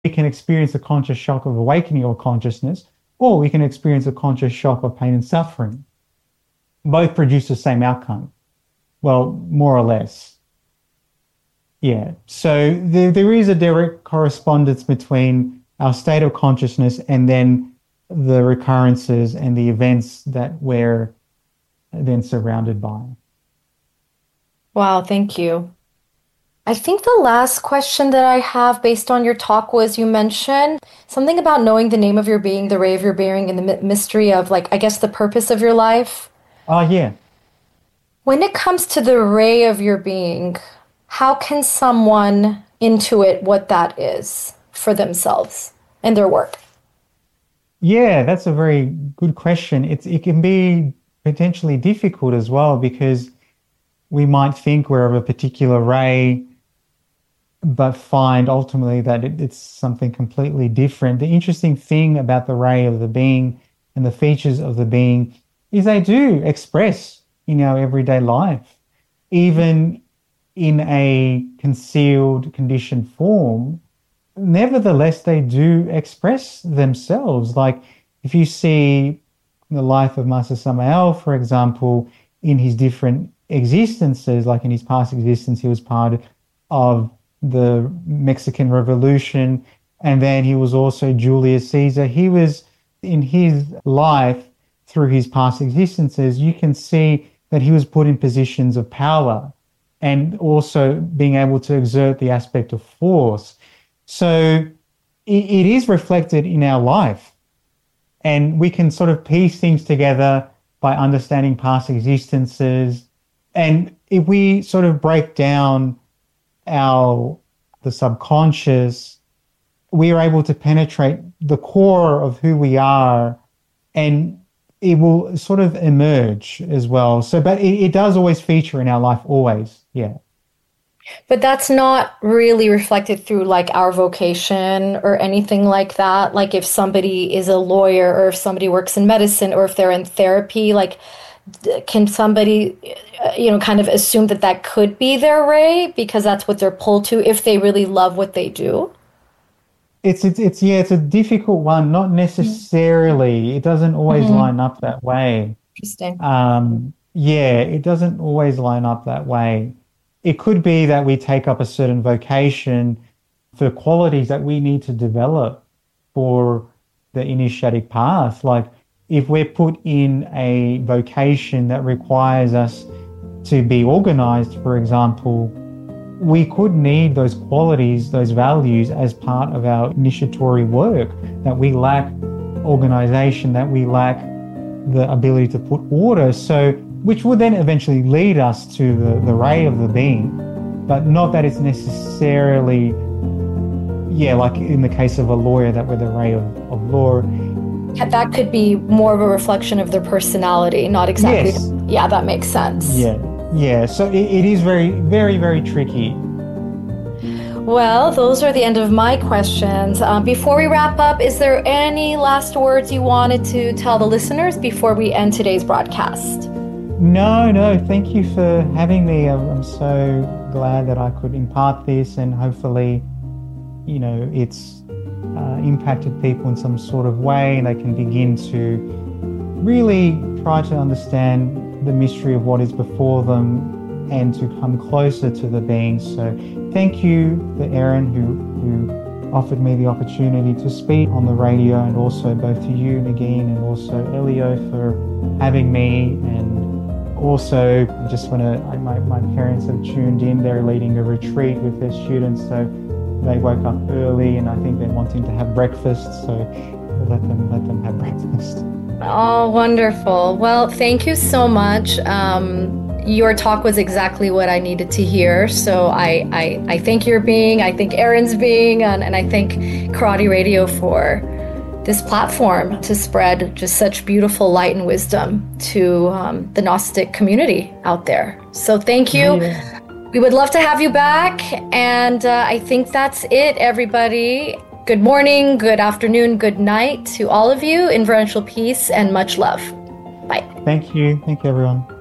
We can experience a conscious shock of awakening or consciousness, or we can experience a conscious shock of pain and suffering. Both produce the same outcome. Well, more or less. Yeah. So there is a direct correspondence between our state of consciousness and then the recurrences and the events that we're then surrounded by. Wow, thank you. I think the last question that I have based on your talk was you mentioned something about knowing the name of your being, the ray of your being, and the mystery of, like, I guess the purpose of your life. Oh, yeah. When it comes to the ray of your being, how can someone intuit what that is for themselves and their work? Yeah, that's a very good question. It can be potentially difficult as well because we might think we're of a particular ray, but find ultimately that it's something completely different. The interesting thing about the ray of the being and the features of the being is they do express in our everyday life, even in a concealed, conditioned form. Nevertheless, they do express themselves. Like if you see the life of Master Samael, for example, in his different existences, like in his past existence, he was part of the Mexican Revolution, and then he was also Julius Caesar. He was in his life, through his past existences, you can see that he was put in positions of power and also being able to exert the aspect of force. So it is reflected in our life, and we can sort of piece things together by understanding past existences. And if we sort of break down the subconscious, we are able to penetrate the core of who we are, and it will sort of emerge as well. So, but it does always feature in our life, always. Yeah. But that's not really reflected through like our vocation or anything like that. Like if somebody is a lawyer or if somebody works in medicine or if they're in therapy, like can somebody, kind of assume that that could be their ray because that's what they're pulled to if they really love what they do? It's a difficult one. Not necessarily. It doesn't always Mm-hmm. line up that way. Interesting. Yeah, it doesn't always line up that way. It could be that we take up a certain vocation for qualities that we need to develop for the initiatic path. Like if we're put in a vocation that requires us to be organized, for example, we could need those qualities, those values as part of our initiatory work, that we lack organization, that we lack the ability to put order. So, which would then eventually lead us to the ray of the being, but not that it's necessarily, like in the case of a lawyer, that we're the ray of law. That could be more of a reflection of their personality, not exactly. Yes. Yeah, that makes sense. Yeah. So it is very, very, very tricky. Well, those are the end of my questions. Before we wrap up, is there any last words you wanted to tell the listeners before we end today's broadcast? No. Thank you for having me. I'm so glad that I could impart this, and hopefully, it's impacted people in some sort of way, and they can begin to really try to understand the mystery of what is before them and to come closer to the being. So thank you for Erin, who offered me the opportunity to speak on the radio, and also both to you, Negin, and also Elio for having me. And also just want to, my parents have tuned in. They're leading a retreat with their students, so they woke up early, and I think they're wanting to have breakfast, so we'll let them have breakfast. Oh, wonderful. Well, thank you so much. Your talk was exactly what I needed to hear. So I thank your being, I thank Erin's being, and I thank Karate Radio for this platform to spread just such beautiful light and wisdom to the Gnostic community out there. So thank you. Yeah. We would love to have you back. And I think that's it, everybody. Good morning, good afternoon, good night to all of you. Inferential peace and much love. Bye. Thank you, everyone.